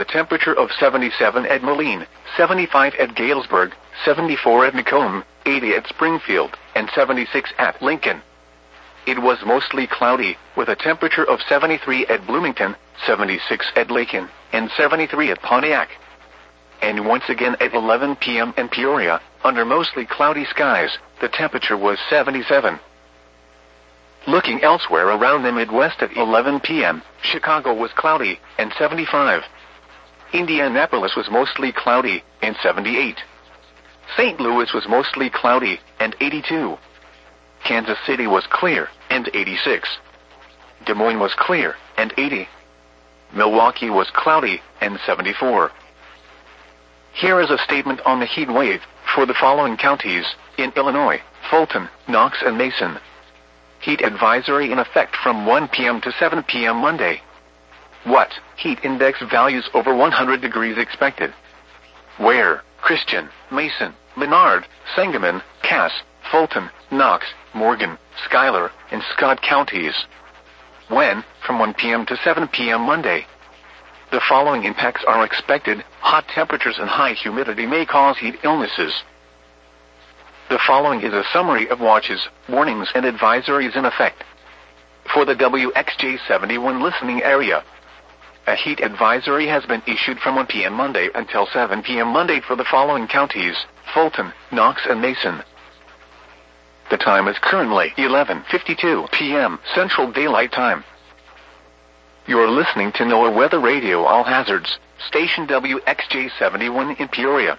temperature of 77 at Moline, 75 at Galesburg, 74 at Macomb, 80 at Springfield, and 76 at Lincoln. It was mostly cloudy, with a temperature of 73 at Bloomington, 76 at Lincoln, and 73 at Pontiac. And once again at 11 p.m. in Peoria, under mostly cloudy skies, the temperature was 77. Looking elsewhere around the Midwest at 11 p.m., Chicago was cloudy, and 75. Indianapolis was mostly cloudy, and 78. St. Louis was mostly cloudy, and 82. Kansas City was clear, and 86. Des Moines was clear, and 80. Milwaukee was cloudy, and 74. Here is a statement on the heat wave for the following counties in Illinois: Fulton, Knox, and Mason. Heat advisory in effect from 1 p.m. to 7 p.m. Monday. What? Heat index values over 100 degrees expected. Where? Christian, Mason, Menard, Sangamon, Cass, Fulton, Knox, Morgan, Schuyler, and Scott counties. When? From 1 p.m. to 7 p.m. Monday. The following impacts are expected: hot temperatures and high humidity may cause heat illnesses. The following is a summary of watches, warnings, and advisories in effect. For the WXJ71 listening area, a heat advisory has been issued from 1 p.m. Monday until 7 p.m. Monday for the following counties: Fulton, Knox, and Mason. The time is currently 11:52 p.m. Central Daylight Time. You're listening to NOAA Weather Radio All Hazards, station WXJ71 in Peoria.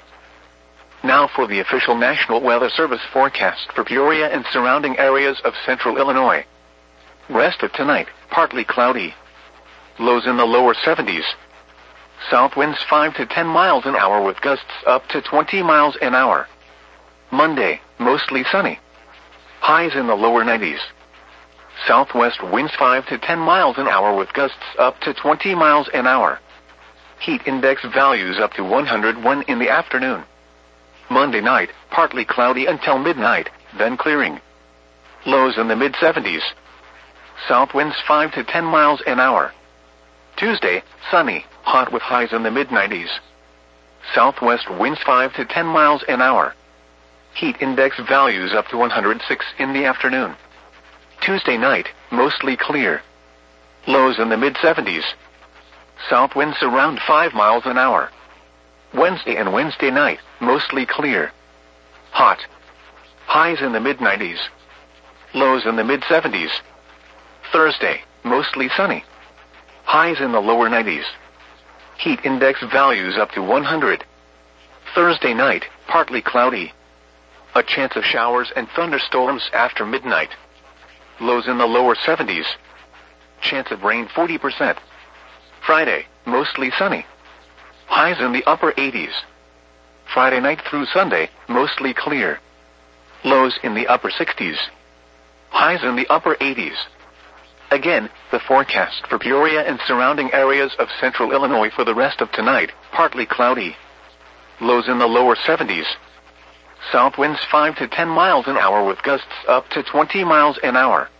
Now for the official National Weather Service forecast for Peoria and surrounding areas of central Illinois. Rest of tonight, partly cloudy. Lows in the lower 70s. South winds 5 to 10 miles an hour with gusts up to 20 miles an hour. Monday, mostly sunny. Highs in the lower 90s. Southwest winds 5 to 10 miles an hour with gusts up to 20 miles an hour. Heat index values up to 101 in the afternoon. Monday night, partly cloudy until midnight, then clearing. Lows in the mid-70s. South winds 5 to 10 miles an hour. Tuesday, sunny, hot with highs in the mid-90s. Southwest winds 5 to 10 miles an hour. Heat index values up to 106 in the afternoon. Tuesday night, mostly clear. Lows in the mid-70s. South winds around 5 miles an hour. Wednesday and Wednesday night, mostly clear. Hot. Highs in the mid-90s. Lows in the mid-70s. Thursday, mostly sunny. Highs in the lower 90s. Heat index values up to 100. Thursday night, partly cloudy. A chance of showers and thunderstorms after midnight. Lows in the lower 70s. Chance of rain 40%. Friday, mostly sunny. Highs in the upper 80s. Friday night through Sunday, mostly clear. Lows in the upper 60s. Highs in the upper 80s. Again, the forecast for Peoria and surrounding areas of central Illinois for the rest of tonight: partly cloudy. Lows in the lower 70s. South winds 5 to 10 miles an hour with gusts up to 20 miles an hour.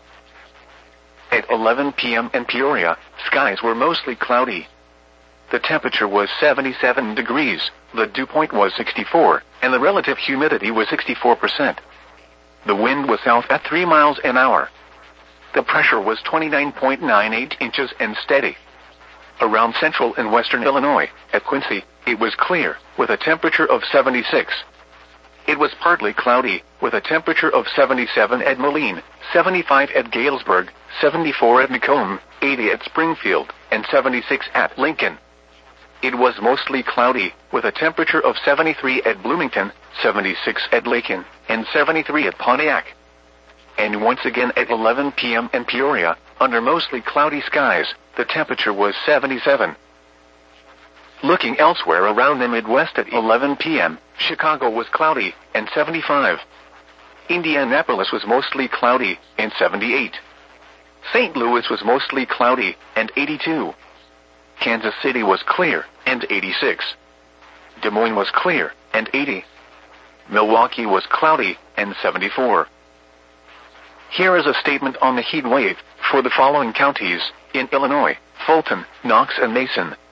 At 11 p.m. in Peoria, skies were mostly cloudy. The temperature was 77 degrees, the dew point was 64, and the relative humidity was 64%. The wind was south at 3 miles an hour. The pressure was 29.98 inches and steady. Around central and western Illinois, at Quincy, it was clear, with a temperature of 76. It was partly cloudy, with a temperature of 77 at Moline, 75 at Galesburg, 74 at Macomb, 80 at Springfield, and 76 at Lincoln. It was mostly cloudy, with a temperature of 73 at Bloomington, 76 at Lincoln, and 73 at Pontiac. And once again at 11 p.m. in Peoria, under mostly cloudy skies, the temperature was 77. Looking elsewhere around the Midwest at 11 p.m., Chicago was cloudy, and 75. Indianapolis was mostly cloudy, and 78. St. Louis was mostly cloudy, and 82. Kansas City was clear, and 86. Des Moines was clear, and 80. Milwaukee was cloudy, and 74. Here is a statement on the heat wave for the following counties in Illinois: Fulton, Knox, and Mason.